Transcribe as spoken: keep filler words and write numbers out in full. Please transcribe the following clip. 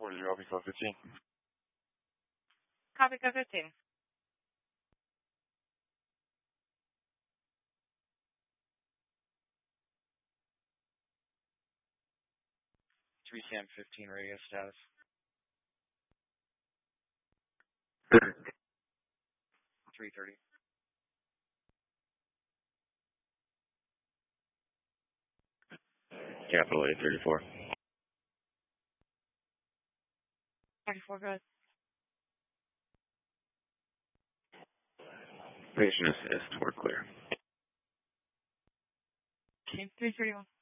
four zero, I'll be code fifteen. Copy, code fifteen. three C M fifteen radio status. three thirty. Capital A thirty-four. thirty-four, good. Patient assist, we're clear. Okay, three thirty-one.